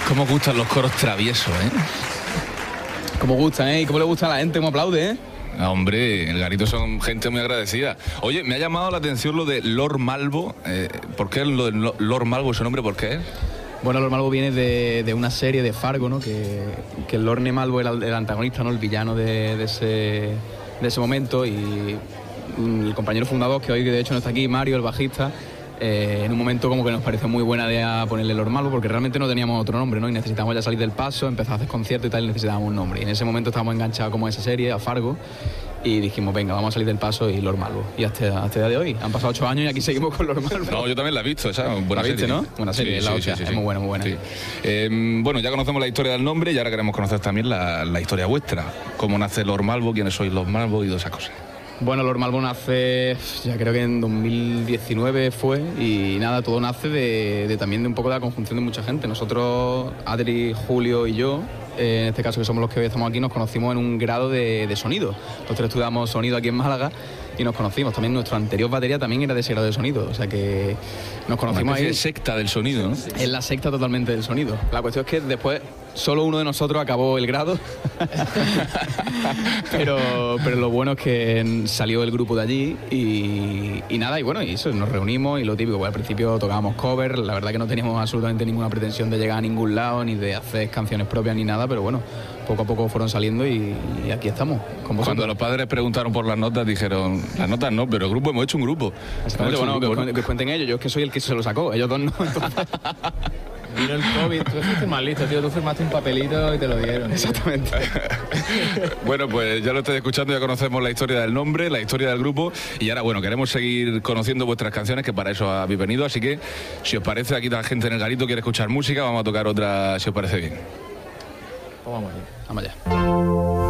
Cómo gustan los coros traviesos, ¿eh? Cómo gustan, ¿eh? Y cómo le gusta a la gente, cómo aplaude, ¿eh? Hombre, el Garito son gente muy agradecida. Oye, me ha llamado la atención lo de Lord Malvo. ¿Por qué lo de Lord Malvo, ese nombre, por qué es? Bueno, Lord Malvo viene de una serie de Fargo, ¿no? Que el Lorne Malvo era el antagonista, ¿no? El villano de ese momento, y el compañero fundador, que hoy de hecho no está aquí, Mario, el bajista, en un momento como que nos pareció muy buena idea ponerle Lord Malvo, porque realmente no teníamos otro nombre, ¿no? Y necesitábamos ya salir del paso, empezar a hacer conciertos y tal, y necesitábamos un nombre. Y en ese momento estábamos enganchados como a esa serie, a Fargo, y dijimos, venga, vamos a salir del paso y Lord Malvo. Y hasta el día de hoy, han pasado 8 años y aquí seguimos con Lord Malvo. No, yo también la he visto, esa buena ¿La viste, serie, no? Buena serie, sí, es la hostia, sí. es muy buena, muy buena. Sí. Bueno, ya conocemos la historia del nombre y ahora queremos conocer también la historia vuestra. Cómo nace Lord Malvo, quiénes sois Lord Malvo y todas esas cosas. Bueno, Lord Malvo nace, ya creo que en 2019 fue, y nada, todo nace también de un poco de la conjunción de mucha gente. Nosotros, Adri, Julio y yo, en este caso que somos los que hoy estamos aquí, nos conocimos en un grado de sonido. Nosotros estudiamos sonido aquí en Málaga y nos conocimos. También nuestro anterior batería también era de ese grado de sonido, o sea que nos conocimos ahí. Es secta del sonido, ¿no? Es la secta totalmente del sonido. La cuestión es que después solo uno de nosotros acabó el grado, pero lo bueno es que salió el grupo de allí y nada, y bueno, y eso, nos reunimos y lo típico, pues al principio tocábamos cover, la verdad que no teníamos absolutamente ninguna pretensión de llegar a ningún lado, ni de hacer canciones propias ni nada, pero bueno, poco a poco fueron saliendo y aquí estamos con vosotros. Cuando los padres preguntaron por las notas, dijeron, las notas no, pero el grupo, hemos hecho un grupo. Exactamente, bueno, que os cuenten ellos, yo es que soy el que se lo sacó, ellos dos no. Vino el COVID, tú fuiste más listo, tío, tú firmaste un papelito y te lo dieron. Exactamente. Bueno, pues ya lo estáis escuchando, ya conocemos la historia del nombre, la historia del grupo, y ahora, bueno, queremos seguir conociendo vuestras canciones, que para eso habéis venido, así que, si os parece, aquí la gente en el Garito quiere escuchar música, vamos a tocar otra, si os parece bien. Pues vamos allá. Vamos allá.